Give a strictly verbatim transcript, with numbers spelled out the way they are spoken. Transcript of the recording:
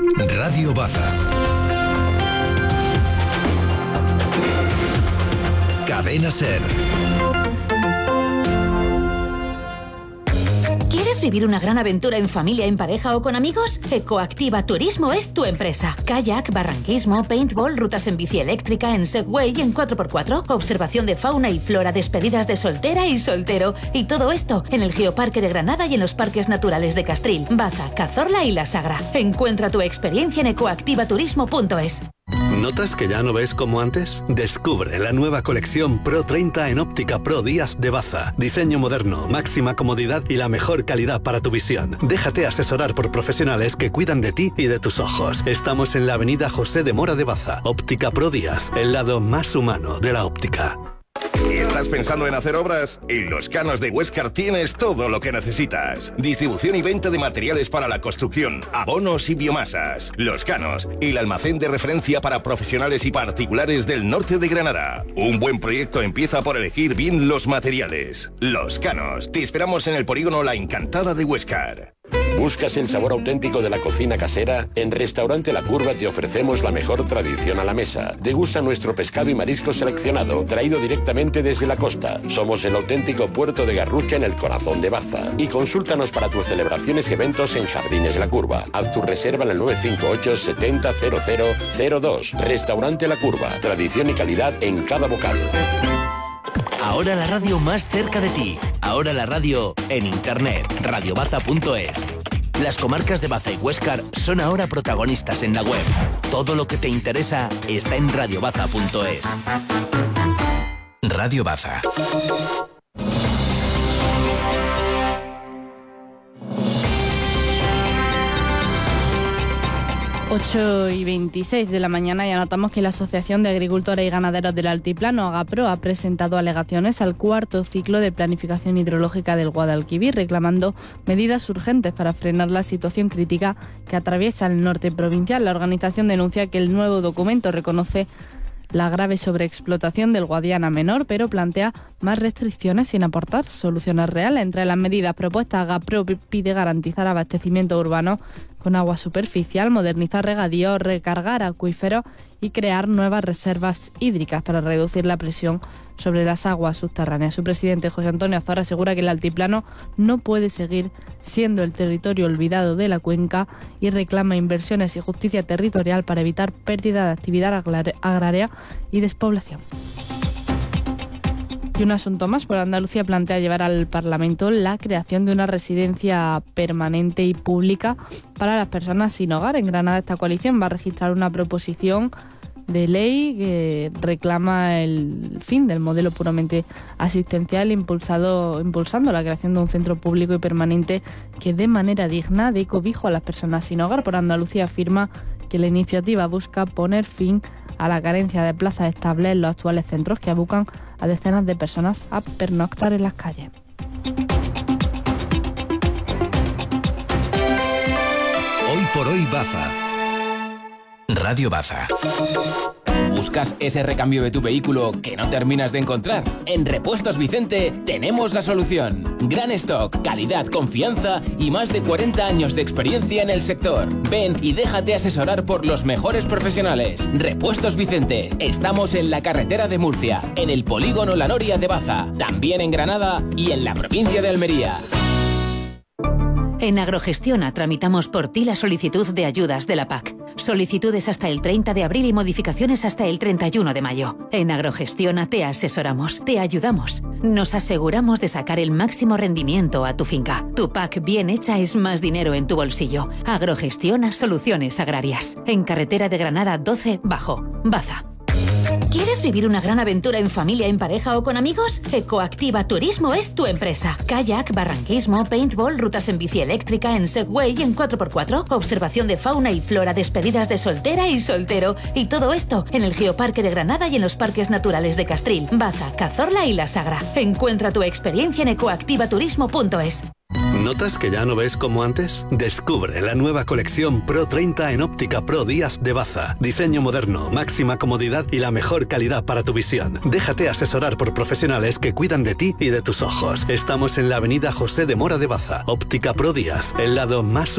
Radio Baza. Cadena Ser. ¿Quieres vivir una gran aventura en familia, en pareja o con amigos? Ecoactiva Turismo es tu empresa. Kayak, barranquismo, paintball, rutas en bici eléctrica, en Segway y en cuatro por cuatro, observación de fauna y flora, despedidas de soltera y soltero. Y todo esto en el Geoparque de Granada y en los parques naturales de Castril, Baza, Cazorla y La Sagra. Encuentra tu experiencia en ecoactivaturismo punto es. ¿Notas que ya no ves como antes? Descubre la nueva colección Pro treinta en Óptica Pro Díaz de Baza. Diseño moderno, máxima comodidad y la mejor calidad para tu visión. Déjate asesorar por profesionales que cuidan de ti y de tus ojos. Estamos en la avenida José de Mora de Baza. Óptica Pro Díaz, el lado más humano de la óptica. ¿Estás pensando en hacer obras? En Los Canos de Huéscar tienes todo lo que necesitas. Distribución y venta de materiales para la construcción, abonos y biomasas. Los Canos, el almacén de referencia para profesionales y particulares del norte de Granada. Un buen proyecto empieza por elegir bien los materiales. Los Canos, te esperamos en el polígono La Encantada de Huéscar. ¿Buscas el sabor auténtico de la cocina casera? En Restaurante La Curva te ofrecemos la mejor tradición a la mesa. Degusta nuestro pescado y marisco seleccionado, traído directamente desde la costa. Somos el auténtico puerto de Garrucha en el corazón de Baza. Y consúltanos para tus celebraciones y eventos en Jardines La Curva. Haz tu reserva en el nueve cinco ocho setenta cero cero cero dos. Restaurante La Curva. Tradición y calidad en cada bocado. Ahora la radio más cerca de ti. Ahora la radio en internet. radio baza punto es. Las comarcas de Baza y Huéscar son ahora protagonistas en la web. Todo lo que te interesa está en radio baza punto es. Radio Baza. ocho y veintiséis de la mañana y anotamos que la Asociación de Agricultores y Ganaderos del Altiplano, Agapro, ha presentado alegaciones al cuarto ciclo de planificación hidrológica del Guadalquivir, reclamando medidas urgentes para frenar la situación crítica que atraviesa el norte provincial. La organización denuncia que el nuevo documento reconoce la grave sobreexplotación del Guadiana Menor, pero plantea más restricciones sin aportar soluciones reales. Entre las medidas propuestas, Agapro pide garantizar abastecimiento urbano con agua superficial, modernizar regadíos, recargar acuíferos y crear nuevas reservas hídricas para reducir la presión sobre las aguas subterráneas. Su presidente, José Antonio Azor, asegura que el altiplano no puede seguir siendo el territorio olvidado de la cuenca y reclama inversiones y justicia territorial para evitar pérdida de actividad agraria y despoblación. Y un asunto más, por Andalucía plantea llevar al Parlamento la creación de una residencia permanente y pública para las personas sin hogar. En Granada esta coalición va a registrar una proposición de ley que reclama el fin del modelo puramente asistencial, impulsado, impulsando la creación de un centro público y permanente que de manera digna dé cobijo a las personas sin hogar. Por Andalucía afirma que la iniciativa busca poner fin a la carencia de plazas estables en los actuales centros que abocan a decenas de personas a pernoctar en las calles. Hoy por hoy Baza. Radio Baza. ¿Buscas ese recambio de tu vehículo que no terminas de encontrar? En Repuestos Vicente tenemos la solución. Gran stock, calidad, confianza y más de cuarenta años de experiencia en el sector. Ven y déjate asesorar por los mejores profesionales. Repuestos Vicente. Estamos en la carretera de Murcia, en el polígono La Noria de Baza, también en Granada y en la provincia de Almería. En Agrogestiona tramitamos por ti la solicitud de ayudas de la P A C. Solicitudes hasta el treinta de abril y modificaciones hasta el treinta y uno de mayo. En Agrogestiona te asesoramos, te ayudamos. Nos aseguramos de sacar el máximo rendimiento a tu finca. Tu P A C bien hecha es más dinero en tu bolsillo. Agrogestiona Soluciones Agrarias. En carretera de Granada doce Bajo, Baza. ¿Quieres vivir una gran aventura en familia, en pareja o con amigos? Ecoactiva Turismo es tu empresa. Kayak, barranquismo, paintball, rutas en bici eléctrica, en Segway y en cuatro por cuatro, observación de fauna y flora, despedidas de soltera y soltero. Y todo esto en el Geoparque de Granada y en los parques naturales de Castril, Baza, Cazorla y La Sagra. Encuentra tu experiencia en ecoactivaturismo punto es. ¿Notas que ya no ves como antes? Descubre la nueva colección Pro treinta en Óptica Pro Díaz de Baza. Diseño moderno, máxima comodidad y la mejor calidad para tu visión. Déjate asesorar por profesionales que cuidan de ti y de tus ojos. Estamos en la avenida José de Mora de Baza. Óptica Pro Díaz, el lado más